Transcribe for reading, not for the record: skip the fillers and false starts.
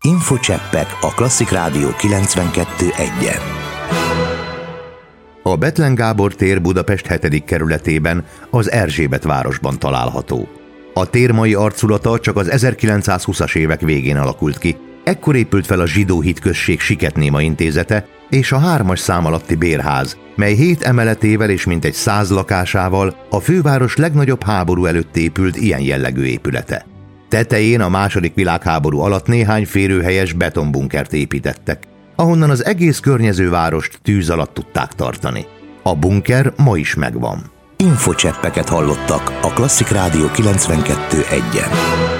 Infocseppek a Klasszik Rádió 92.1-en. A Bethlen Gábor tér Budapest 7. kerületében, az Erzsébet városban található. A tér mai arculata csak az 1920-as évek végén alakult ki. Ekkor épült fel a Zsidó Hitközség Siketnéma Intézete és a 3-as szám alatti bérház, mely 7 emeletével és mintegy 100 lakásával a főváros legnagyobb háború előtt épült ilyen jellegű épülete. Tetején a II. Világháború alatt néhány férőhelyes betonbunkert építettek, ahonnan az egész környező várost tűz alatt tudták tartani. A bunker ma is megvan. Infocseppeket hallottak a Klasszik Rádió 92.1-en.